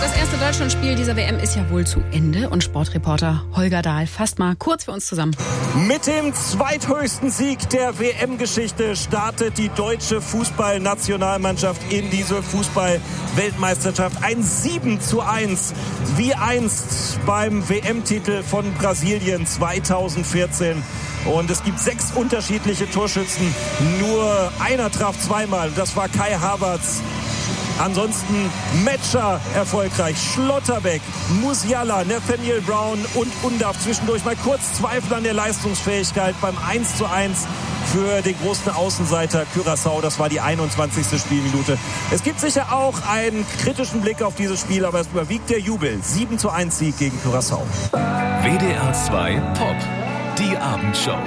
Das erste Deutschlandspiel dieser WM ist ja wohl zu Ende und Sportreporter Holger Dahl fasst mal kurz für uns zusammen. Mit dem zweithöchsten Sieg der WM-Geschichte startet die deutsche Fußballnationalmannschaft in diese Fußball-Weltmeisterschaft. Ein 7:1, wie einst beim WM-Titel von Brasilien 2014. Und es gibt 6 unterschiedliche Torschützen. Nur einer traf zweimal. Das war Kai Havertz. Ansonsten Metscher erfolgreich, Schlotterbeck, Musiala, Nathaniel Brown und Undav zwischendurch mal kurz Zweifel an der Leistungsfähigkeit beim 1:1 für den großen Außenseiter Curaçao. Das war die 21. Spielminute. Es gibt sicher auch einen kritischen Blick auf dieses Spiel, aber es überwiegt der Jubel. 7:1 Sieg gegen Curaçao. WDR 2 Pop, die Abendshow.